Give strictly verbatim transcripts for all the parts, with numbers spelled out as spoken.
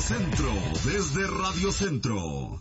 Centro, desde Radio Centro.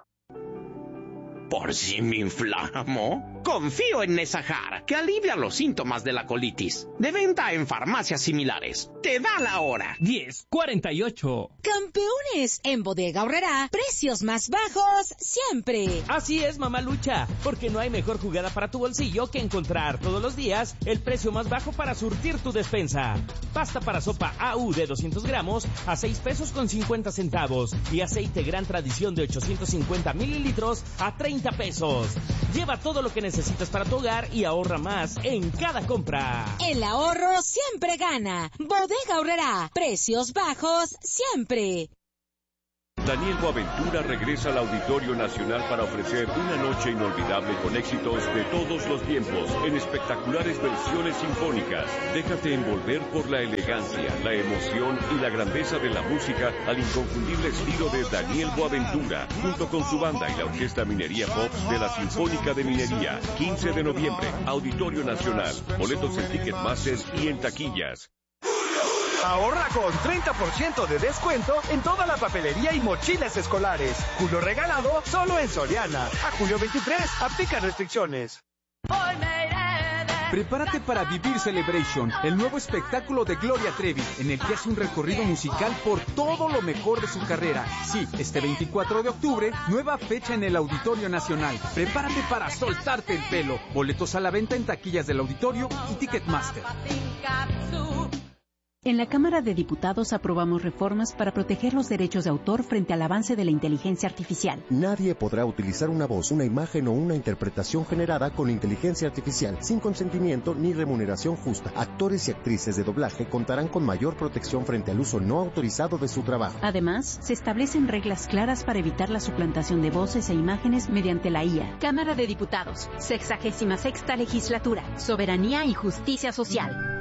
¿Por si me inflamo? Confío en Nesajar, que alivia los síntomas de la colitis. De venta en farmacias similares. Te da la hora. diez cuarenta y ocho. Campeones, en Bodega Aurrerá, precios más bajos siempre. Así es, mamá Lucha, porque no hay mejor jugada para tu bolsillo que encontrar todos los días el precio más bajo para surtir tu despensa. Pasta para sopa A U de doscientos gramos a seis pesos con cincuenta centavos y aceite Gran Tradición de ochocientos cincuenta mililitros a treinta pesos. Lleva todo lo que necesitas para tu hogar y ahorra más en cada compra. El ahorro siempre gana. Bodega Aurrerá, precios bajos siempre. Daniel Boaventura regresa al Auditorio Nacional para ofrecer una noche inolvidable con éxitos de todos los tiempos, en espectaculares versiones sinfónicas. Déjate envolver por la elegancia, la emoción y la grandeza de la música al inconfundible estilo de Daniel Boaventura, junto con su banda y la Orquesta Minería Pop de la Sinfónica de Minería. quince de noviembre, Auditorio Nacional. Boletos en Ticketmaster y en taquillas. Ahorra con treinta por ciento de descuento en toda la papelería y mochilas escolares. Julio regalado solo en Soriana. A julio veintitrés, aplica restricciones. Prepárate para vivir Celebration, el nuevo espectáculo de Gloria Trevi, en el que hace un recorrido musical por todo lo mejor de su carrera. Sí, este veinticuatro de octubre, nueva fecha en el Auditorio Nacional. Prepárate para soltarte el pelo. Boletos a la venta en taquillas del Auditorio y Ticketmaster. En la Cámara de Diputados aprobamos reformas para proteger los derechos de autor frente al avance de la inteligencia artificial. Nadie podrá utilizar una voz, una imagen o una interpretación generada con inteligencia artificial sin consentimiento ni remuneración justa. Actores y actrices de doblaje contarán con mayor protección frente al uso no autorizado de su trabajo. Además, se establecen reglas claras para evitar la suplantación de voces e imágenes mediante la I A. Cámara de Diputados, sexagésima sexta legislatura, soberanía y justicia social.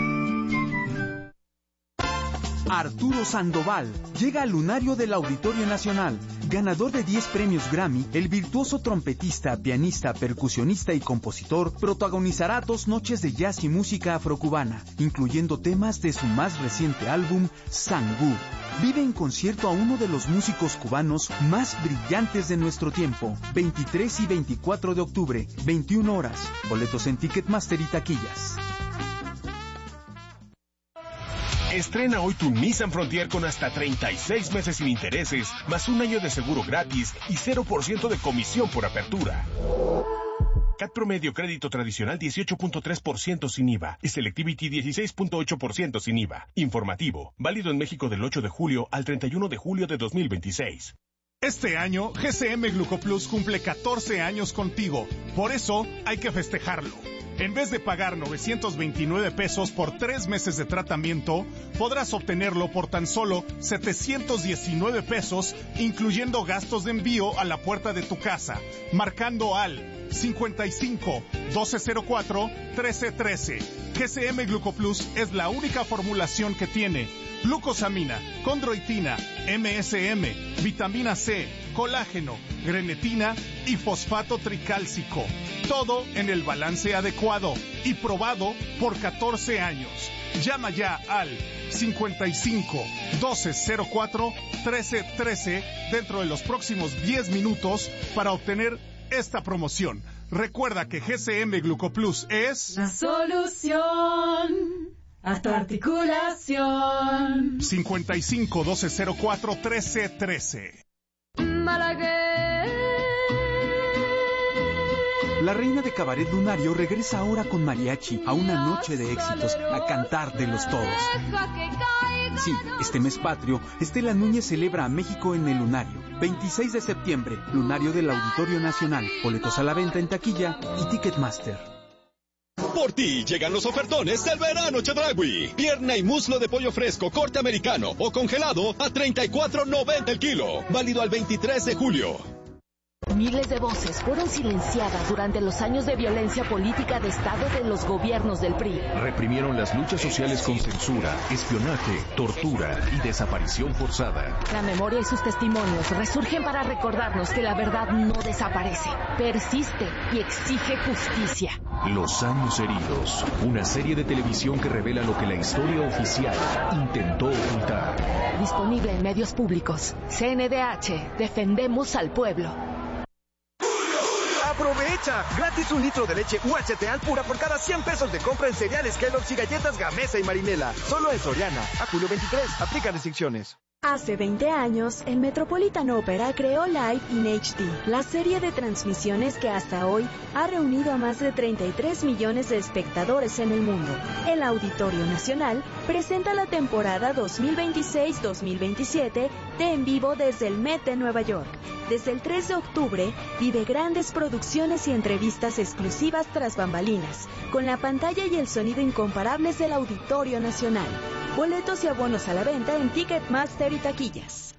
Arturo Sandoval llega al lunario del Auditorio Nacional. Ganador de diez premios Grammy, el virtuoso trompetista, pianista, percusionista y compositor protagonizará dos noches de jazz y música afrocubana, incluyendo temas de su más reciente álbum, Sangú. Vive en concierto a uno de los músicos cubanos más brillantes de nuestro tiempo. veintitrés y veinticuatro de octubre, veintiuna horas. Boletos en Ticketmaster y taquillas. Estrena hoy tu Nissan Frontier con hasta treinta y seis meses sin intereses, más un año de seguro gratis y cero por ciento de comisión por apertura. C A T promedio crédito tradicional dieciocho punto tres por ciento sin I V A y Selectivity dieciséis punto ocho por ciento sin I V A. Informativo, válido en México del ocho de julio al treinta y uno de julio de dos mil veintiséis. Este año, G C M Glucoplus cumple catorce años contigo. Por eso, hay que festejarlo. En vez de pagar novecientos veintinueve pesos por tres meses de tratamiento, podrás obtenerlo por tan solo setecientos diecinueve pesos, incluyendo gastos de envío a la puerta de tu casa, marcando al cincuenta y cinco, doce cero cuatro, trece trece. G C M Glucoplus es la única formulación que tiene glucosamina, condroitina, M S M, vitamina C, colágeno, grenetina y fosfato tricálcico. Todo en el balance adecuado y probado por catorce años. Llama ya al cincuenta y cinco, doce cero cuatro, trece trece dentro de los próximos diez minutos para obtener esta promoción. Recuerda que G C M Glucoplus es la solución a tu articulación. cincuenta y cinco, doce cero cuatro, trece trece. Malagueña. La reina de cabaret lunario regresa ahora con mariachi a una noche de éxitos, a cantar de los todos. Sí, este mes patrio, Estela Núñez celebra a México en el lunario. veintiséis de septiembre, lunario del Auditorio Nacional. Boletos a la venta en taquilla y Ticketmaster. Por ti llegan los ofertones del verano Chedraui. Pierna y muslo de pollo fresco, corte americano o congelado a treinta y cuatro noventa el kilo. Válido al veintitrés de julio. Miles de voces fueron silenciadas durante los años de violencia política de Estado de los gobiernos del P R I. Reprimieron las luchas sociales con censura, espionaje, tortura y desaparición forzada. La memoria y sus testimonios resurgen para recordarnos que la verdad no desaparece, persiste y exige justicia. Los años heridos, una serie de televisión que revela lo que la historia oficial intentó ocultar. Disponible en medios públicos. C N D H, defendemos al pueblo. ¡Aprovecha! Gratis un litro de leche U H T Alpura por cada cien pesos de compra en cereales Kellogg's y galletas Gamesa y Marinela. Solo en Soriana. A julio veintitrés. Aplica restricciones. Hace veinte años, el Metropolitan Opera creó Live in H D, la serie de transmisiones que hasta hoy ha reunido a más de treinta y tres millones de espectadores en el mundo. El Auditorio Nacional presenta la temporada dos mil veintiséis dos mil veintisiete de En Vivo desde el Met de Nueva York. Desde el tres de octubre, vive grandes producciones y entrevistas exclusivas tras bambalinas, con la pantalla y el sonido incomparables del Auditorio Nacional. Boletos y abonos a la venta en Ticketmaster y taquillas.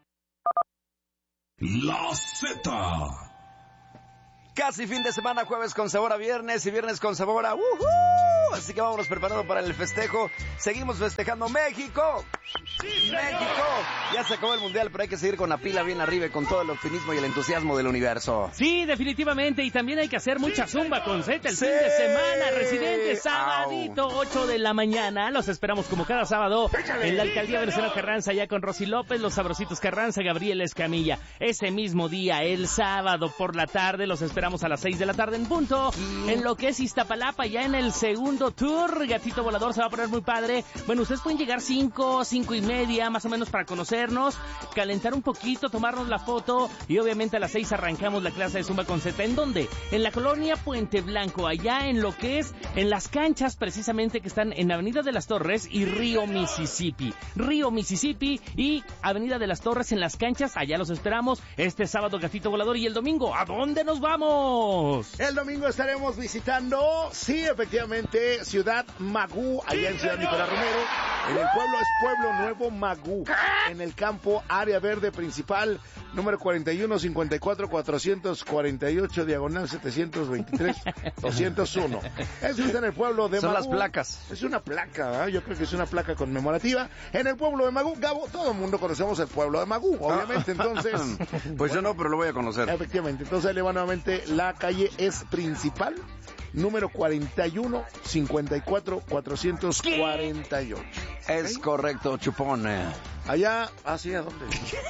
La Z. Casi fin de semana, jueves con sabor a viernes y viernes con sabor a ¡uh-huh! Así que vámonos preparando para el festejo. Seguimos festejando México. Sí, México. Ya se acabó el mundial, pero hay que seguir con la pila bien arriba y con todo el optimismo y el entusiasmo del universo. Sí, definitivamente. Y también hay que hacer mucha zumba con Z el sí. fin de semana. Residentes, sabadito, ocho de la mañana. Los esperamos como cada sábado en la alcaldía Venustiano Carranza, ya con Rosy López, los Sabrositos Carranza, Gabriel Escamilla. Ese mismo día, el sábado por la tarde, los esperamos a las seis de la tarde en punto. Mm. En lo que es Iztapalapa, ya en el segundo tour. Gatito Volador se va a poner muy padre. Bueno, ustedes pueden llegar cinco, cinco y media, más o menos, para conocernos, calentar un poquito, tomarnos la foto y obviamente a las seis arrancamos la clase de Zumba con Z. ¿En dónde? En la colonia Puente Blanco, allá en lo que es, en las canchas precisamente que están en Avenida de las Torres y Río Mississippi. Río Mississippi y Avenida de las Torres en las canchas, allá los esperamos este sábado, Gatito Volador. Y el domingo, ¿a dónde nos vamos? El domingo estaremos visitando, sí, efectivamente, Ciudad Magú, allá en Ciudad Nicolás Romero. En el pueblo es Pueblo Nuevo Magú, en el campo Área Verde Principal, número cuarenta y uno cincuenta y cuatro cuatrocientos cuarenta y ocho, diagonal setecientos veintitrés doscientos uno. Eso está en el pueblo de Son Magú. Son las placas. Es una placa, ¿eh? Yo creo que es una placa conmemorativa. En el pueblo de Magú, Gabo, todo el mundo conocemos el pueblo de Magú, obviamente, entonces... Pues bueno, yo no, pero lo voy a conocer. Efectivamente, entonces ahí le va nuevamente, la calle es Principal, número cuarenta y uno cincuenta y cuatro cuatrocientos cuarenta y ocho. Es ¿okay? correcto, chupón. Allá, ¿hacia dónde?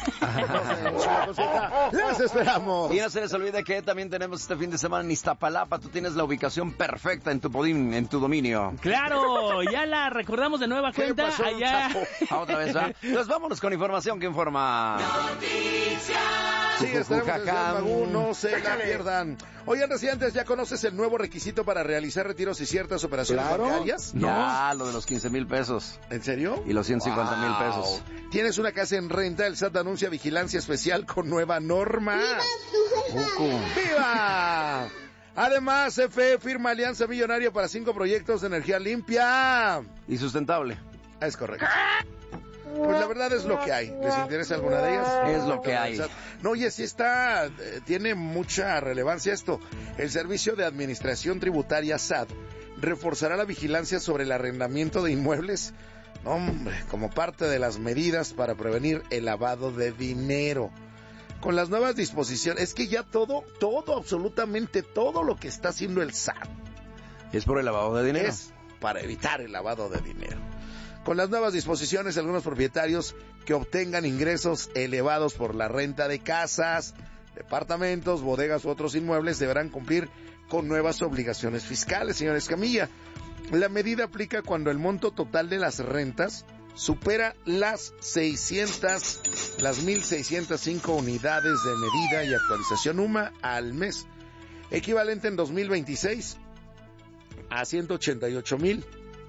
Les esperamos. Y no se les olvide que también tenemos este fin de semana en Iztapalapa. Tú tienes la ubicación perfecta en tu podín, en tu dominio. Claro, ya la recordamos de nueva cuenta. Pasó, allá. Ah, otra vez, ¿verdad? Entonces vámonos con información que informa. Noticias. Sí, estaremos en Ciudad Magú, no se la pierdan. Oigan, residentes, ¿ya conoces el nuevo requisito para realizar retiros y ciertas operaciones ¿Claro? bancarias? Ya, no. Lo de los quince mil pesos. ¿En serio? Y los ciento cincuenta mil wow. pesos. ¿Tienes una casa en renta? El S A T anuncia vigilancia especial con nueva norma. ¡Viva! ¡Viva! Además, C F E firma alianza millonaria para cinco proyectos de energía limpia. Y sustentable. Es correcto. Pues la verdad es lo que hay. ¿Les interesa alguna de ellas? Es lo que hay. No, oye, sí está, eh, tiene mucha relevancia esto. El Servicio de Administración Tributaria S A T reforzará la vigilancia sobre el arrendamiento de inmuebles, hombre, como parte de las medidas para prevenir el lavado de dinero. Con las nuevas disposiciones, es que ya todo, todo, absolutamente todo lo que está haciendo el S A T es por el lavado de dinero. Es para evitar el lavado de dinero. Con las nuevas disposiciones, algunos propietarios que obtengan ingresos elevados por la renta de casas, departamentos, bodegas u otros inmuebles deberán cumplir con nuevas obligaciones fiscales, señor Escamilla. La medida aplica cuando el monto total de las rentas supera las seiscientas, las mil seiscientas cinco unidades de medida y actualización U M A al mes, equivalente en dos mil veintiséis a ciento ochenta y ocho mil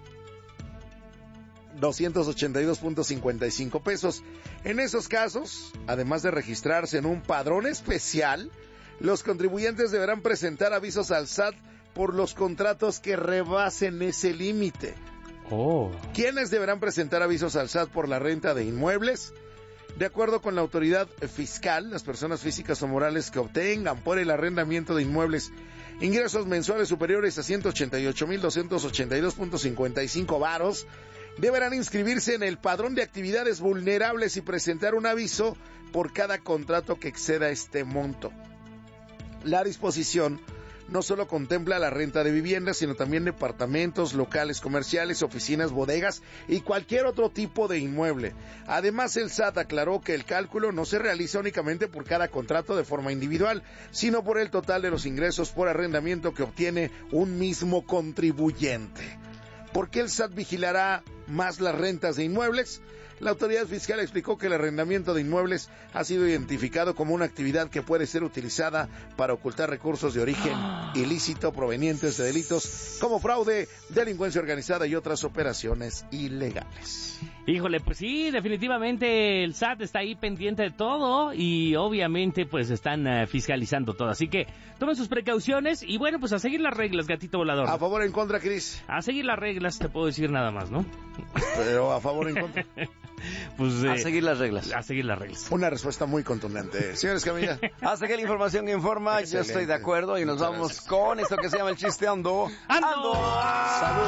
doscientos ochenta y dos punto cincuenta y cinco pesos. En esos casos, además de registrarse en un padrón especial, los contribuyentes deberán presentar avisos al S A T por los contratos que rebasen ese límite. Oh. ¿Quiénes deberán presentar avisos al S A T por la renta de inmuebles? De acuerdo con la autoridad fiscal, las personas físicas o morales que obtengan por el arrendamiento de inmuebles ingresos mensuales superiores a ciento ochenta y ocho mil doscientos ochenta y dos punto cincuenta y cinco varos deberán inscribirse en el padrón de actividades vulnerables y presentar un aviso por cada contrato que exceda este monto. La disposición no solo contempla la renta de viviendas, sino también departamentos, locales comerciales, oficinas, bodegas y cualquier otro tipo de inmueble. Además, el S A T aclaró que el cálculo no se realiza únicamente por cada contrato de forma individual, sino por el total de los ingresos por arrendamiento que obtiene un mismo contribuyente. ¿Por qué el S A T vigilará más las rentas de inmuebles? La autoridad fiscal explicó que el arrendamiento de inmuebles ha sido identificado como una actividad que puede ser utilizada para ocultar recursos de origen ilícito provenientes de delitos como fraude, delincuencia organizada y otras operaciones ilegales. Híjole, pues sí, definitivamente el S A T está ahí pendiente de todo y obviamente pues están uh, fiscalizando todo. Así que tomen sus precauciones y bueno, pues a seguir las reglas, gatito volador. ¿A favor o en contra, Cris? A seguir las reglas, te puedo decir nada más, ¿no? Pero a favor o en contra. Pues, eh, a seguir las reglas. A seguir las reglas. Una respuesta muy contundente. Señores Camilla. Hasta que la información que informa, excelente. Yo estoy de acuerdo y nos Muchas vamos gracias. Con esto que se llama el chiste Ando. ¡Ando! ¡Ando! ¡Salud,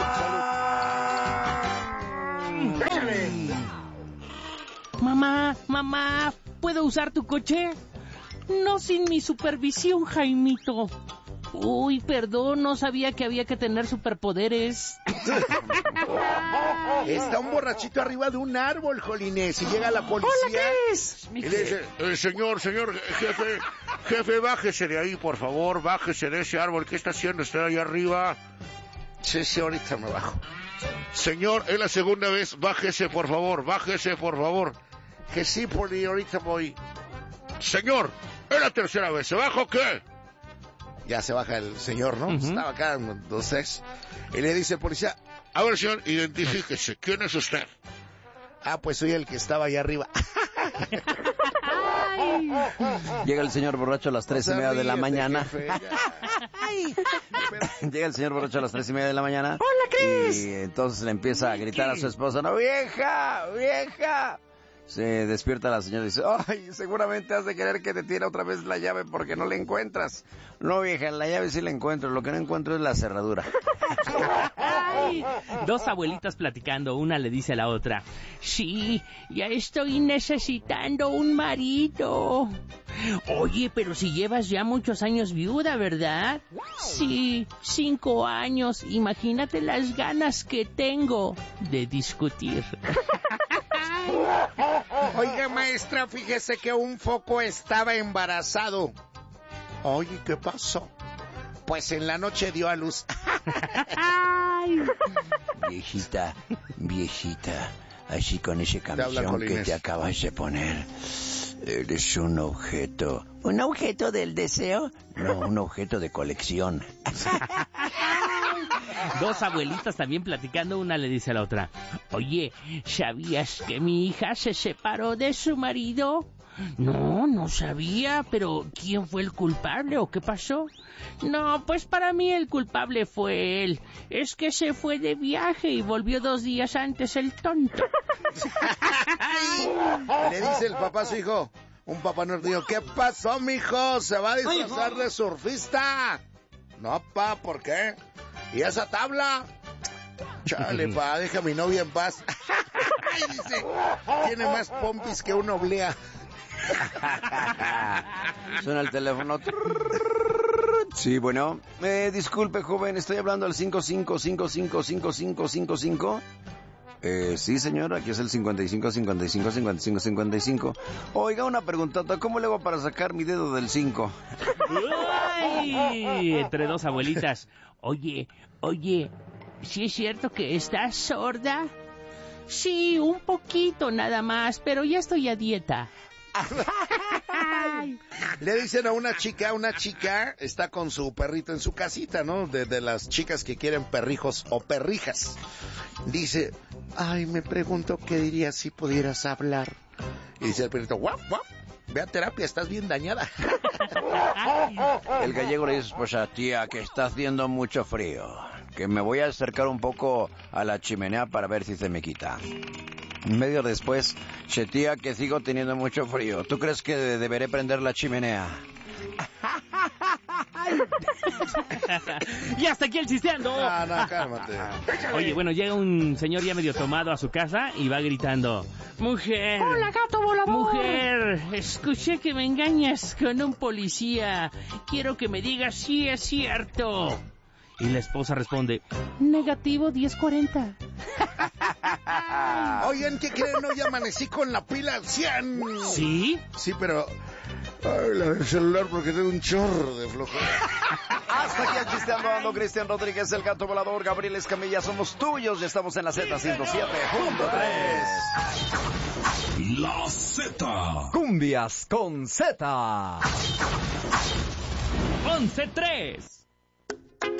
salud! Mamá, mamá, ¿puedo usar tu coche? No sin mi supervisión, Jaimito. Uy, perdón, no sabía que había que tener superpoderes. Está un borrachito arriba de un árbol, Jolines, y llega la policía. Hola, Cris. Y le dice, eh, señor, señor, jefe, jefe, bájese de ahí, por favor, bájese de ese árbol. ¿Qué está haciendo usted ahí arriba? Sí, sí, ahorita me bajo. Señor, es la segunda vez, bájese, por favor, bájese, por favor. Que sí, poli, ahorita voy. Señor, es la tercera vez, ¿se baja o qué? Ya se baja el señor, ¿no? Uh-huh. Estaba acá, entonces, y le dice el policía, a ver, señor, identifíquese, ¿quién es usted? Ah, pues soy el que estaba ahí arriba. Llega el señor borracho a las tres y media de la mañana. Llega el señor borracho a las tres y media de la mañana. ¡Hola, Cris! Y entonces le empieza a gritar a su esposa, no, vieja, vieja. Se despierta la señora y dice, ay, seguramente has de querer que te tire otra vez la llave porque no la encuentras. No, vieja, la llave sí la encuentro, lo que no encuentro es la cerradura. Ay, dos abuelitas platicando, una le dice a la otra, sí, ya estoy necesitando un marido. Oye, pero si llevas ya muchos años viuda, ¿verdad? Sí, cinco años, imagínate las ganas que tengo de discutir. Oiga, maestra, fíjese que un foco estaba embarazado. Oye, ¿qué pasó? Pues en la noche dio a luz. Viejita, viejita, así con ese camisón que te acabas de poner, eres un objeto. ¿Un objeto del deseo? No, un objeto de colección. Dos abuelitas también platicando, una le dice a la otra, oye, ¿sabías que mi hija se separó de su marido? No, no sabía, pero ¿quién fue el culpable o qué pasó? No, pues para mí el culpable fue él. Es que se fue de viaje y volvió dos días antes el tonto. Le dice el papá a su hijo, un papá norteño, ¿qué pasó, mijo? ¿Se va a disfrazar de surfista? No, pa, ¿por qué? ¿Y esa tabla? Chale, pa, deja a mi novia en paz. Dice, tiene más pompis que una oblea. Suena el teléfono. Sí, bueno. Eh, disculpe, joven, estoy hablando al cinco cinco cinco cinco cinco cinco cinco cinco. Eh, sí, señor, aquí es el cincuenta y cinco, cincuenta y cinco, cincuenta y cinco, cincuenta y cinco. Oiga, una preguntota, ¿cómo le hago para sacar mi dedo del cinco? ¡Ay! Entre dos abuelitas. Oye, oye, ¿sí es cierto que estás sorda? Sí, un poquito nada más, pero ya estoy a dieta. Le dicen a una chica, una chica está con su perrito en su casita, ¿no? De, de las chicas que quieren perrijos o perrijas. Dice, ay, me pregunto qué dirías si pudieras hablar. Y dice el perrito, guap, guap, ve a terapia, estás bien dañada. El gallego le dice a su esposa, tía, que está haciendo mucho frío, que me voy a acercar un poco a la chimenea para ver si se me quita. Medio después, che, tía, que sigo teniendo mucho frío. ¿Tú crees que deberé prender la chimenea? Y hasta aquí el chisteando. Ah, no, cálmate. Oye, bueno, llega un señor ya medio tomado a su casa y va gritando, mujer. Hola, gato volador. Mujer, amor, escuché que me engañas con un policía. Quiero que me digas si es cierto. Y la esposa responde, negativo diez cuarenta. Oigan, ¿qué creen? Hoy amanecí con la pila al cien. ¿Sí? Sí, pero... Ay, la del celular porque tengo un chorro de flojera. Hasta aquí el Chisteando Ando, Cristian Rodríguez, el Gato Volador, Gabriel Escamilla, somos tuyos. Ya estamos en la Z ciento siete punto tres. La Z. Cumbias con Z. once tres.